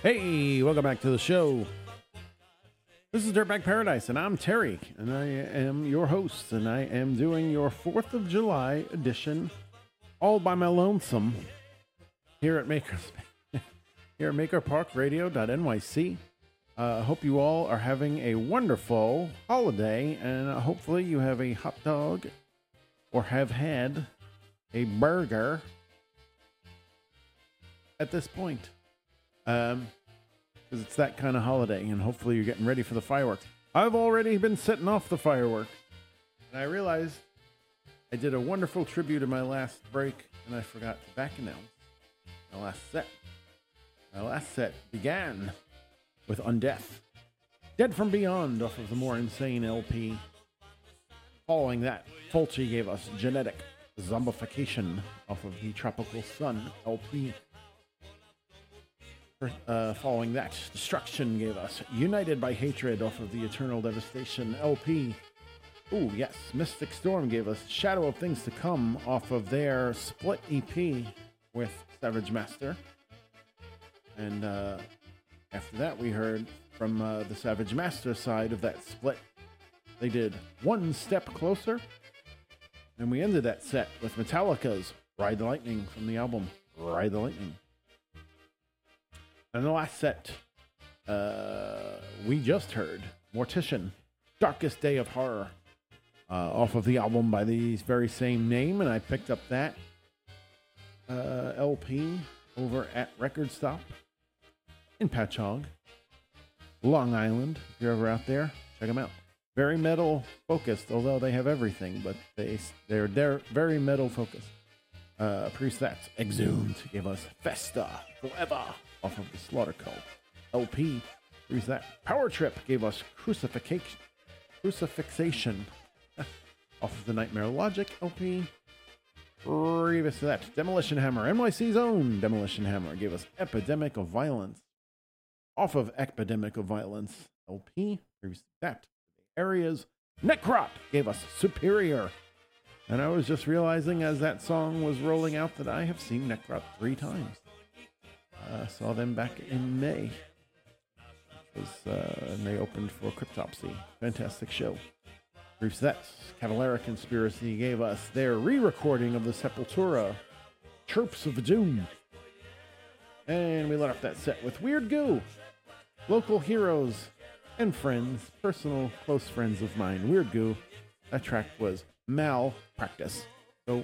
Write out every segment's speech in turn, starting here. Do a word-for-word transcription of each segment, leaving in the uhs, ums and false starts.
Hey, welcome back to the show. This is Dirtbag Paradise, and I'm Terry, and I am your host, and I am doing your fourth of July edition all by my lonesome here at Makers here at maker park radio dot N Y C. I uh, hope you all are having a wonderful holiday, and uh, hopefully you have a hot dog or have had a burger at this point. Um, because it's that kind of holiday, and hopefully you're getting ready for the fireworks. I've already been setting off the fireworks, and I realized I did a wonderful tribute in my last break, and I forgot to back announce my last set. My last set began with Undeath, Dead from Beyond off of the More Insane L P. Following that, Fulci gave us Genetic Zombification off of the Tropical Sun L P. Uh, following that, Destruction gave us United by Hatred off of the Eternal Devastation L P. Ooh, yes, Mystic Storm gave us Shadow of Things to Come off of their split E P with Savage Master. And uh, after that, we heard from uh, the Savage Master side of that split. They did One Step Closer. And we ended that set with Metallica's Ride the Lightning from the album Ride the Lightning. And the last set, uh, we just heard Mortician, Darkest Day of Horror, uh, off of the album by the very same name. And I picked up that uh, L P over at Record Stop in Patchogue, Long Island. If you're ever out there, check them out. Very metal focused, although they have everything, but they, they're, they're very metal focused. Uh, Priest Exhumed gave us Festa Forever off of the Slaughter Cult L P. Here's that. Power Trip gave us Crucifixion, Crucifixation off of the Nightmare Logic L P. Previous to that, Demolition Hammer, N Y C's own Demolition Hammer, gave us Epidemic of Violence off of Epidemic of Violence L P. Previous to that, Areas, Necrot gave us Superior. And I was just realizing as that song was rolling out that I have seen Necrot three times. I uh, saw them back in May. It was, uh, and they opened for Cryptopsy. Fantastic show. Brief Sets, Cavalera Conspiracy gave us their re-recording of the Sepultura, Tropes of Doom. And we let off that set with Weird Goo, Local Heroes and Friends, personal close friends of mine. Weird Goo. That track was Malpractice. So,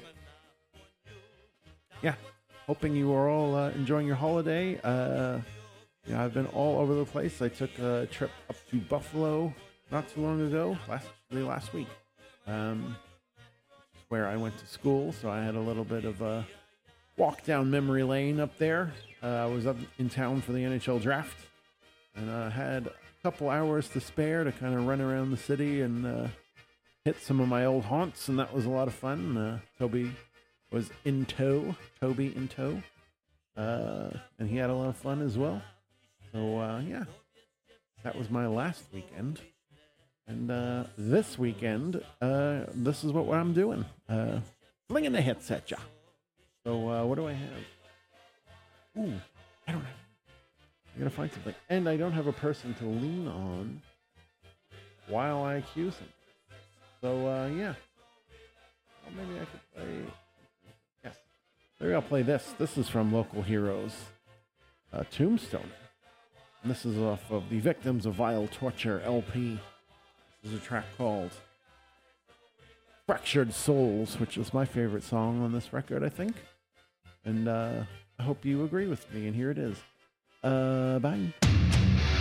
yeah. Hoping you are all uh, enjoying your holiday. Uh, yeah, I've been all over the place. I took a trip up to Buffalo not too long ago, last last week, um, where I went to school. So I had a little bit of a walk down memory lane up there. Uh, I was up in town for the N H L draft, and I uh, had a couple hours to spare to kind of run around the city and uh, hit some of my old haunts, and that was a lot of fun. Uh, Toby was in tow, Toby in tow, uh, and he had a lot of fun as well. So, uh, yeah, that was my last weekend. And uh, this weekend, uh, this is what I'm doing. Uh, flinging the hits at ya. So, uh, what do I have? Ooh, I don't have. I gotta find something. And I don't have a person to lean on while I accuse him. So, uh, yeah. Well, maybe I could play... Yes. Maybe I'll play this. This is from Local Heroes, uh, Tombstone. And this is off of the Victims of Vile Torture L P. This is a track called Fractured Souls, which is my favorite song on this record, I think. And uh, I hope you agree with me, and here it is. Uh, bye.